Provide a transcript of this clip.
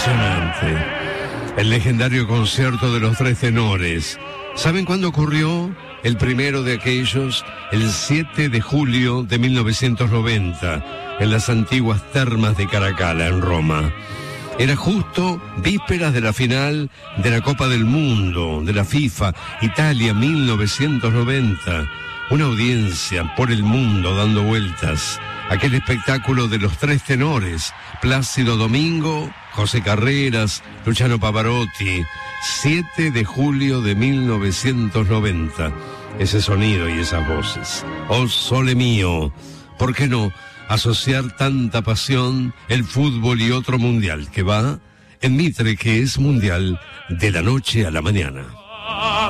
Impresionante. El legendario concierto de los tres tenores. ¿Saben cuándo ocurrió? El primero de aquellos, el 7 de julio de 1990, en las antiguas termas de Caracalla, en Roma. Era justo vísperas de la final de la Copa del Mundo, de la FIFA, Italia 1990. Una audiencia por el mundo dando vueltas. Aquel espectáculo de los tres tenores, Plácido Domingo, José Carreras, Luciano Pavarotti, 7 de julio de 1990. Ese sonido y esas voces. Oh, sole mío, ¿por qué no asociar tanta pasión, el fútbol y otro mundial que va en Mitre, que es mundial de la noche a la mañana?